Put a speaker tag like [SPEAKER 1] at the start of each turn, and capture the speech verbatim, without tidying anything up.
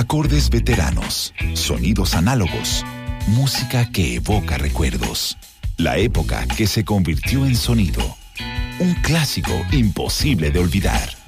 [SPEAKER 1] acordes veteranos, sonidos análogos, música que evoca recuerdos. La época que se convirtió en sonido. Un clásico imposible de olvidar.